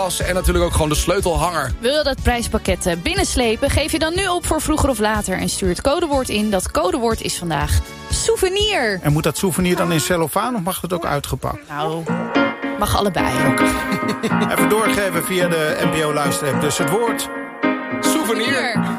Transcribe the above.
En natuurlijk ook gewoon de sleutelhanger. Wil je dat prijspakket binnenslepen? Geef je dan nu op voor vroeger of later en stuur het codewoord in. Dat codewoord is vandaag souvenir. En moet dat souvenir dan in cellofaan of mag het ook uitgepakt? Nou, mag allebei. Even doorgeven via de NPO luisterapp. Dus het woord Souvenir.